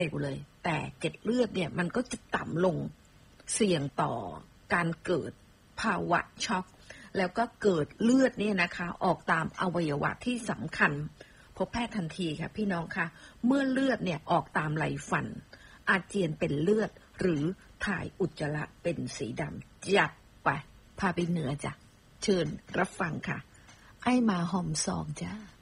วเลยแต่เกล็ดเลือดเนี่ยมันก็จะต่ำลงเสี่ยงต่อการเกิดภาวะช็อกแล้วก็เกิดเลือดเนี่ยนะคะออกตามอวัยวะที่สำคัญพบแพทย์ทันทีค่ะพี่น้องคะเมื่อเลือดเนี่ยออกตามไหลฝันอาเจียนเป็นเลือดหรือถ่ายอุจจาระเป็นสีดำจัดไปพาไปเหนือจ้ะเชิญรับฟังค่ะไอ้มาหอมซองจ้า